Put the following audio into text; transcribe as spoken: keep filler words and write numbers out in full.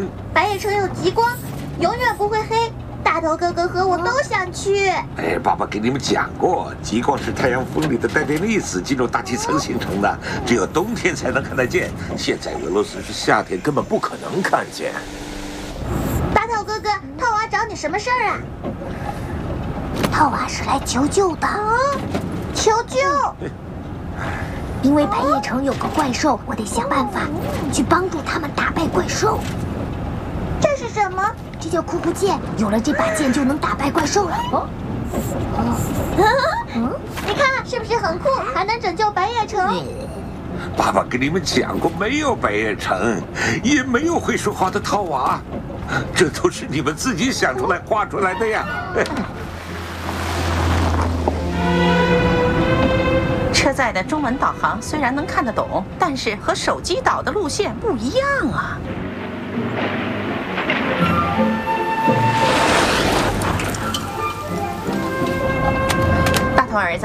城。 白夜城有极光，永远不会黑。大头哥哥和我都想去。 哎，爸爸给你们讲过，极光是太阳风里的带电粒子进入大气层形成的，只有冬天才能看得见。现在俄罗斯是夏天，根本不可能看见。 大头哥哥，套娃找你什么事儿啊？ 套娃是来求救的。 啊，求救！ 因为白夜城有个怪兽，我得想办法去帮助他们打败怪兽。 这是什么？ 这叫酷酷剑，有了这把剑就能打败怪兽了。哦， 嗯，你看是不是很酷？还能拯救白夜城？ 爸爸跟你们讲过，没有白夜城，也没有会说话的套娃，这都是你们自己想出来画出来的呀。 车载的中文导航虽然能看得懂，但是和手机导的路线不一样啊。大头儿子，